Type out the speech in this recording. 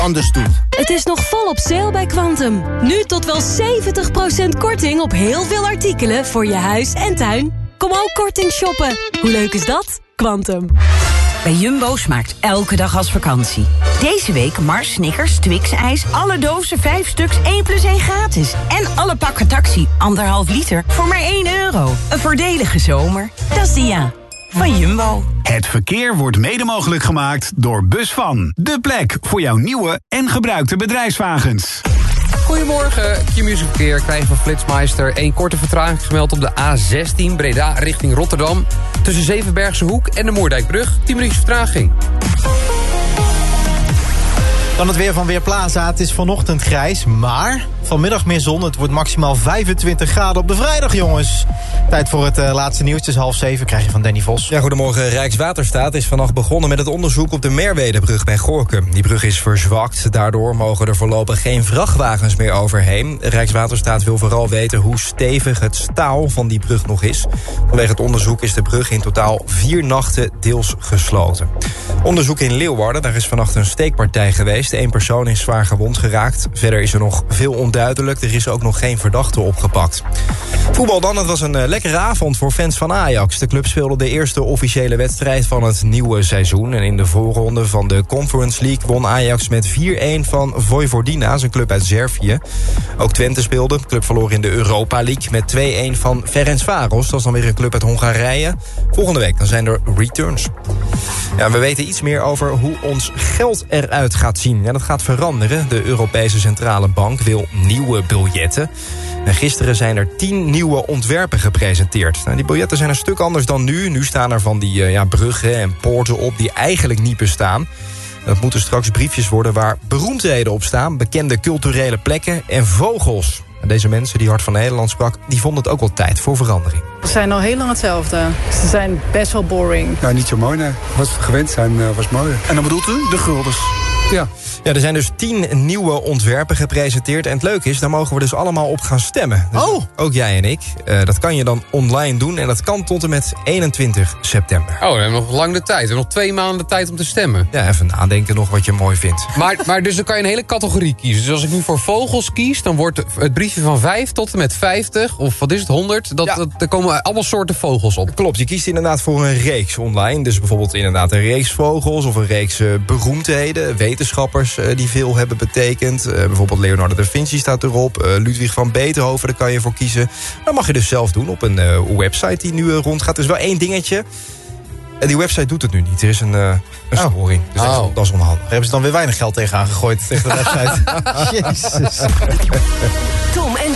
anders doet. Het is nog volop sale bij Quantum. Nu tot wel 70% korting op heel veel artikelen voor je huis en tuin. Kom ook korting shoppen. Hoe leuk is dat? Quantum. Bij Jumbo smaakt elke dag als vakantie. Deze week Mars, Snickers, Twix-ijs, alle dozen 5 stuks 1 + 1 gratis. En alle pakken Taxi, 1,5 liter, voor maar €1. Een voordelige zomer. Dat is Dia. Van Jumbo. Het verkeer wordt mede mogelijk gemaakt door Busvan. De plek voor jouw nieuwe en gebruikte bedrijfswagens. Goedemorgen, Q-Music verkeer krijgen van Flitsmeister. 1 korte vertraging gemeld op de A16 Breda richting Rotterdam. Tussen Zevenbergse Hoek en de Moerdijkbrug. 10 minuutjes vertraging. Dan het weer van Weerplaza. Het is vanochtend grijs, maar vanmiddag meer zon. Het wordt maximaal 25 graden op de vrijdag, jongens. Tijd voor het laatste nieuws. Het is 6:30, krijg je van Danny Vos. Ja, goedemorgen. Rijkswaterstaat is vannacht begonnen met het onderzoek op de Merwedebrug bij Gorinchem. Die brug is verzwakt. Daardoor mogen er voorlopig geen vrachtwagens meer overheen. Rijkswaterstaat wil vooral weten hoe stevig het staal van die brug nog is. Vanwege het onderzoek is de brug in totaal 4 nachten deels gesloten. Onderzoek in Leeuwarden. Daar is vannacht een steekpartij geweest. 1 persoon is zwaar gewond geraakt. Verder is er nog veel onduidelijk. Er is ook nog geen verdachte opgepakt. Voetbal dan. Het was een lekkere avond voor fans van Ajax. De club speelde de eerste officiële wedstrijd van het nieuwe seizoen. En in de voorronde van de Conference League won Ajax met 4-1 van Vojvodina, zijn club uit Servië. Ook Twente speelde. De club verloor in de Europa League met 2-1 van Ferencváros. Dat is dan weer een club uit Hongarije. Volgende week dan zijn er returns. Ja, we weten iets meer over hoe ons geld eruit gaat zien. Ja, dat gaat veranderen. De Europese Centrale Bank wil nieuwe biljetten. En gisteren zijn er 10 nieuwe ontwerpen gepresenteerd. Nou, die biljetten zijn een stuk anders dan nu. Nu staan er van die bruggen en poorten op die eigenlijk niet bestaan. Dat moeten straks briefjes worden waar beroemdheden op staan, bekende culturele plekken en vogels. En deze mensen die Hart van Nederland sprak, die vonden het ook wel tijd voor verandering. Ze zijn al heel lang hetzelfde. Ze zijn best wel boring. Nou, niet zo mooi, nee. Wat we gewend zijn was mooi. En dan bedoelt u de guldens? Ja, er zijn dus 10 nieuwe ontwerpen gepresenteerd. En het leuke is, daar mogen we dus allemaal op gaan stemmen. Dus ook jij en ik. Dat kan je dan online doen. En dat kan tot en met 21 september. Oh, we hebben nog lang de tijd. We hebben nog 2 maanden de tijd om te stemmen. Ja, even nadenken nog wat je mooi vindt. Maar dus dan kan je een hele categorie kiezen. Dus als ik nu voor vogels kies, dan wordt het briefje van 5 tot en met 50... of wat is het, 100? Er komen allemaal soorten vogels op. Klopt, je kiest inderdaad voor een reeks online. Dus bijvoorbeeld inderdaad een reeks vogels of een reeks beroemdheden, wetenschappers die veel hebben betekend. Bijvoorbeeld Leonardo da Vinci staat erop. Ludwig van Beethoven, daar kan je voor kiezen. Dat mag je dus zelf doen op een website die nu rondgaat. Er is wel 1 dingetje. Die website doet het nu niet. Er is een storing. Dus dat is onhandig. Daar hebben ze dan weer weinig geld tegenaan gegooid tegen de website. Jezus. Tom en